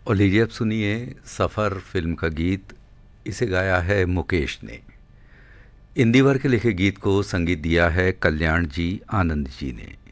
और लीजिए अब सुनिए सफ़र फिल्म का गीत। इसे गाया है मुकेश ने। इंदिवर के लिखे गीत को संगीत दिया है कल्याण जी आनंद जी ने।